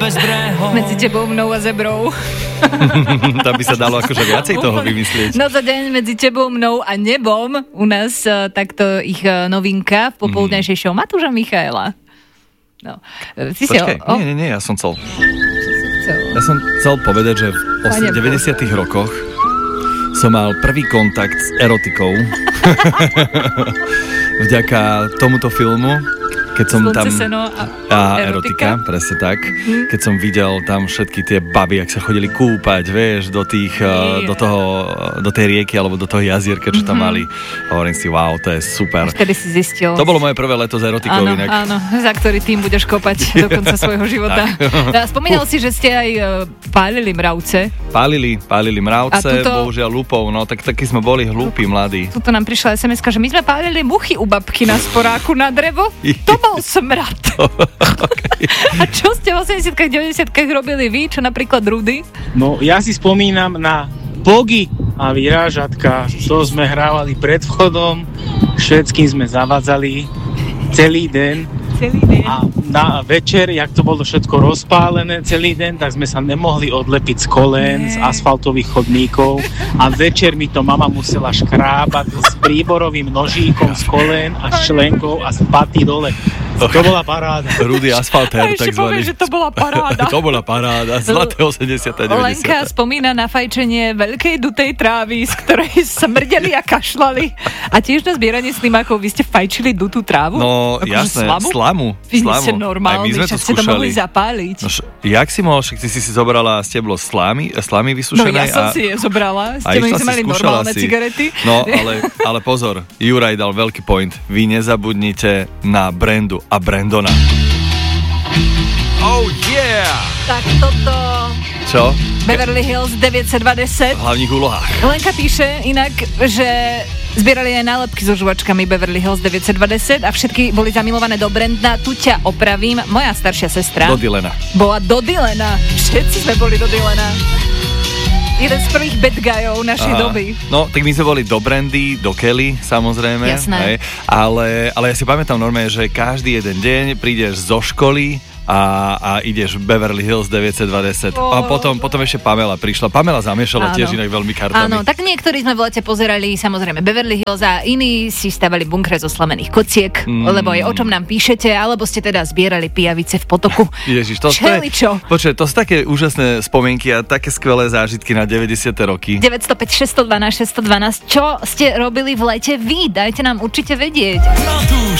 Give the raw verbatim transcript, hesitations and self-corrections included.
Medzi tebou, mnou a zebrou. Tam by sa dalo akože viacej toho vymyslieť. No za deň medzi tebou, mnou a nebom u nás uh, takto ich uh, novinka v popoludnejšej show Matúša Michaela. No. Ty Počkej, si o... nie, nie, nie, ja som chcel... Ja som chcel povedať, že v deväťdesiatych rokoch som mal prvý kontakt s erotikou. Vďaka tomuto filmu, keď som Slunce, tam... seno a, a erotika. erotika, presne tak. Mm. Keď som videl tam všetky tie baby, jak sa chodili kúpať, vieš, do tých, yeah. do toho, do tej rieky alebo do toho jazierka, čo tam mm-hmm. mali. Hovorím si, wow, to je super. Vtedy si zistil. To bolo moje prvé leto s erotikou áno, inak. Áno, za ktorý tým budeš kopať do konca svojho života. A spomínal uh. si, že ste aj pálili mravce. Pálili, pálili mravce, tuto... bohužiaľ lupou, no tak takí sme boli hlúpi, mladí. Tuto nám prišla es em eska, že my sme pálili muchy u babky na sporáku na drevo. To bol smrad. Okay. A čo ste v osemdesiatkach, deväťdesiatkach robili vy? Čo napríklad Rudy? No, ja si spomínam na bogy a vyrážatka. To sme hrávali pred vchodom, všetkým sme zavadzali celý deň. Celý deň. A na večer, jak to bolo všetko rozpálené celý deň, tak sme sa nemohli odlepiť z kolén, z asfaltových chodníkov a večer mi to mama musela škrábať s príborovým nožíkom z kolén a s členkou a z paty dole. To bola paráda. Rudy asfaltér, takzvaný. A ešte povie, že to bola paráda. To bola paráda. Zlaté osemdesiate a deväťdesiate. Lenka spomína na fajčenie veľkej dutej trávy, z ktorej smrdeli a kašľali. A tiež na zbieranie slimákov vy ste fajčili dutú trávu? No, ako jasné, slamu. slamu. Vy ste normálni, však ste to mohli zapáliť. No, š- jak si mohol, však ty si si zobrala steblo slamy, slamy vysušenej. No ja som a... si je zobrala, ste my sme mali normálne si. cigarety. No, ale, ale pozor, Juraj dal veľký point. Vy nezabudnite na Brandu a Brandona. Oh yeah! Tak toto... Čo? Beverly Hills deväťstodvadsať. V hlavných úlohách. Lenka píše inak, že zbierali aj nálepky so žuvačkami Beverly Hills deväťstodvadsať a všetky boli zamilované do Brandna. Tu ťa opravím, moja staršia sestra do Dylana. bola do Dylana. Všetci sme boli do Dylana. Jeden z prvých bad guyov našej Aha. doby. No, tak my sme boli do Brandy, do Kelly, samozrejme. Jasné. Hej, ale, ale ja si pamätám normálne, že každý jeden deň prídeš zo školy a, a ideš Beverly Hills deväťstodvadsať. Oh. A potom, potom ešte Pamela prišla. Pamela zamiešala tiež inak veľmi kartami. Áno, tak niektorí sme v lete pozerali samozrejme Beverly Hills a iní si stavali bunkre zo slamených kociek, mm. lebo je o čom nám píšete, alebo ste teda zbierali pijavice v potoku. Ježiš, to Čeličo. Počuj, to sú také úžasné spomienky a také skvelé zážitky na deväťdesiate roky. deväť nula päť šesť jedna dva šesť jedna dva. Čo ste robili v lete vy? Dajte nám určite vedieť. Matúš